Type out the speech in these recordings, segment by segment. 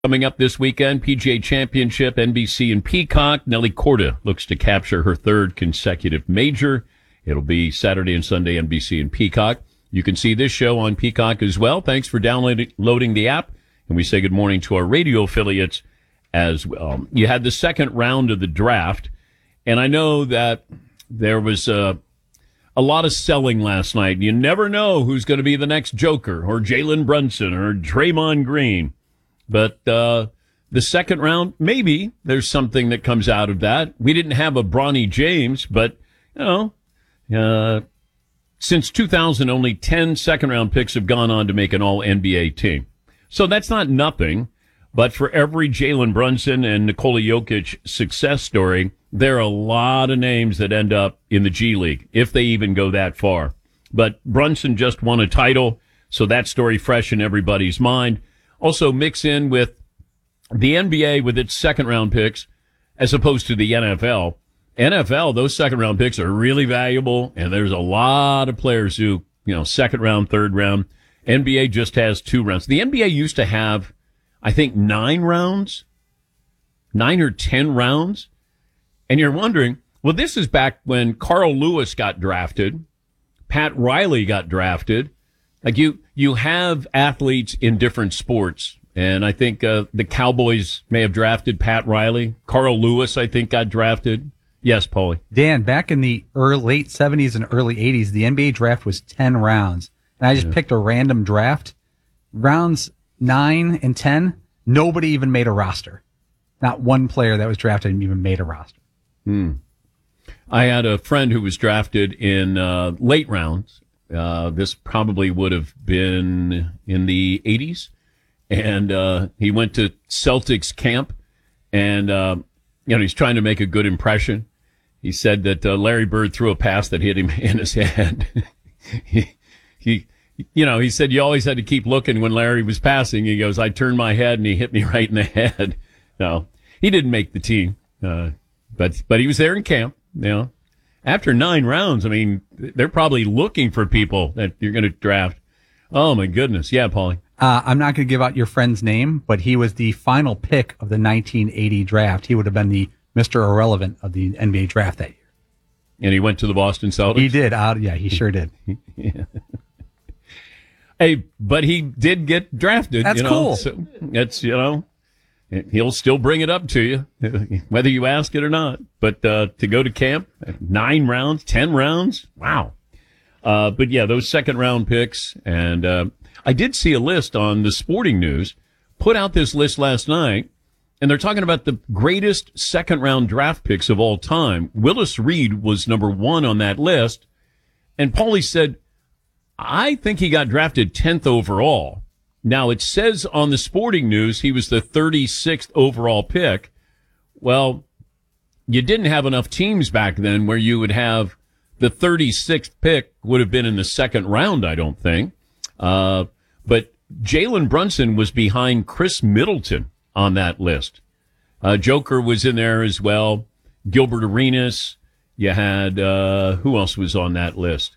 Coming up this weekend, PGA Championship, NBC and Peacock. Nelly Korda looks to capture her third consecutive major. It'll be Saturday and Sunday, NBC and Peacock. You can see this show on Peacock as well. Thanks for downloading the app. And we say good morning to our radio affiliates as well. You had the second round of the draft, and I know that there was a lot of selling last night. You never know who's going to be the next Joker or Jalen Brunson or Draymond Green. But the second round, maybe there's something that comes out of that. We didn't have a Bronny James, but, since 2000, only 10 second-round picks have gone on to make an all-NBA team. So that's not nothing. But for every Jalen Brunson and Nikola Jokic success story, there are a lot of names that end up in the G League, if they even go that far. But Brunson just won a title, so that story fresh in everybody's mind. Also mix in with the NBA with its second-round picks as opposed to the NFL. NFL, those second-round picks are really valuable, and there's a lot of players who, second round, third round. NBA just has 2 rounds. The NBA used to have, I think, 9 rounds, 9 or 10 rounds. And you're wondering, well, this is back when Carl Lewis got drafted, Pat Riley got drafted. Like you have athletes in different sports, and I think the Cowboys may have drafted Pat Riley. Carl Lewis, I think, got drafted. Yes, Paulie. Dan, back in the late 70s and early 80s, the NBA draft was 10 rounds, and I just picked a random draft. Rounds 9 and 10, nobody even made a roster. Not one player that was drafted even made a roster. I had a friend who was drafted in late rounds. This probably would have been in the 80s. And he went to Celtics camp, and he's trying to make a good impression. He said that Larry Bird threw a pass that hit him in his head. he said you always had to keep looking when Larry was passing. He goes, I turned my head, and he hit me right in the head. No, he didn't make the team, but he was there in camp, After 9 rounds, I mean, they're probably looking for people that you're going to draft. Oh, my goodness. Yeah, Paulie. I'm not going to give out your friend's name, but he was the final pick of the 1980 draft. He would have been the Mr. Irrelevant of the NBA draft that year. And he went to the Boston Celtics? He did. Yeah, he sure did. Yeah. Hey, but he did get drafted. That's cool. So that's, he'll still bring it up to you, whether you ask it or not. But to go to camp, 9 rounds, 10 rounds, wow. But yeah, those second-round picks. And I did see a list on the Sporting News, put out this list last night, and they're talking about the greatest second-round draft picks of all time. Willis Reed was number 1 on that list. And Paulie said, I think he got drafted 10th overall. Now, it says on the Sporting News he was the 36th overall pick. Well, you didn't have enough teams back then where you would have the 36th pick would have been in the second round, I don't think. But Jalen Brunson was behind Chris Middleton on that list. Joker was in there as well. Gilbert Arenas. You had, who else was on that list?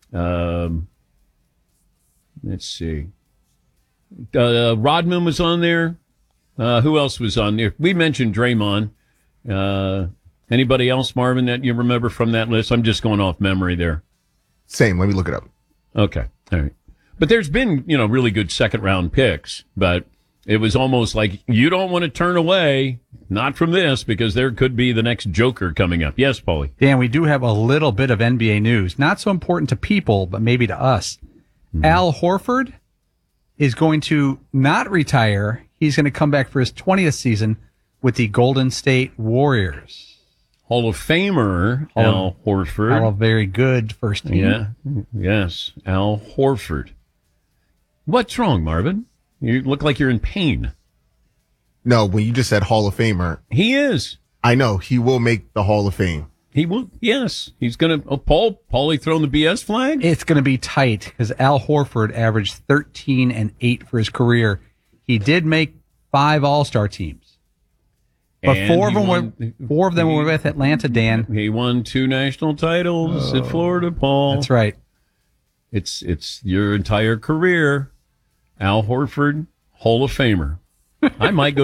Let's see. Rodman was on there. Who else was on there? We mentioned Draymond. Anybody else, Marvin, that you remember from that list? I'm just going off memory there. Same. Let me look it up. Okay. All right. But there's been, really good second-round picks. But it was almost like you don't want to turn away, not from this, because there could be the next Joker coming up. Yes, Paulie. Dan, we do have a little bit of NBA news. Not so important to people, but maybe to us. Al Horford is going to not retire. He's going to come back for his 20th season with the Golden State Warriors. Hall of Famer Al Horford. A very good first team. Yeah. Yes. Al Horford. What's wrong, Marvin? You look like you're in pain. No, when you just said Hall of Famer. He is. I know. He will make the Hall of Fame. He will. Yes. He's going to. Oh, Paulie throwing the BS flag? It's going to be tight because Al Horford averaged 13 and 8 for his career. He did make 5 All-Star teams. But And four of them were with Atlanta, Dan. He won 2 national titles at Florida, Paul. That's right. It's your entire career. Al Horford, Hall of Famer. I might go